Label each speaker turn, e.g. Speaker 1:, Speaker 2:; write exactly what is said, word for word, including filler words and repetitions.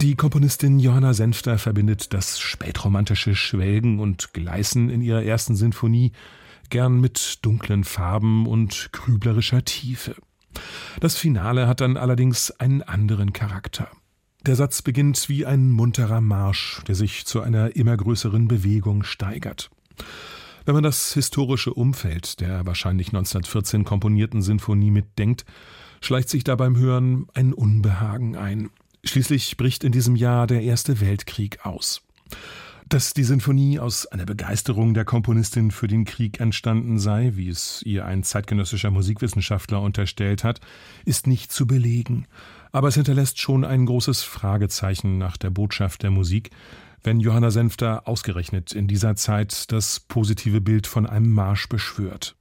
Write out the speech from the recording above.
Speaker 1: Die Komponistin Johanna Senfter verbindet das spätromantische Schwelgen und Gleißen in ihrer ersten Sinfonie gern mit dunklen Farben und grüblerischer Tiefe. Das Finale hat dann allerdings einen anderen Charakter. Der Satz beginnt wie ein munterer Marsch, der sich zu einer immer größeren Bewegung steigert. Wenn man das historische Umfeld der wahrscheinlich neunzehnhundertvierzehn komponierten Sinfonie mitdenkt, schleicht sich da beim Hören ein Unbehagen ein. Schließlich bricht in diesem Jahr der Erste Weltkrieg aus. Dass die Sinfonie aus einer Begeisterung der Komponistin für den Krieg entstanden sei, wie es ihr ein zeitgenössischer Musikwissenschaftler unterstellt hat, ist nicht zu belegen. Aber es hinterlässt schon ein großes Fragezeichen nach der Botschaft der Musik, wenn Johanna Senfter ausgerechnet in dieser Zeit das positive Bild von einem Marsch beschwört.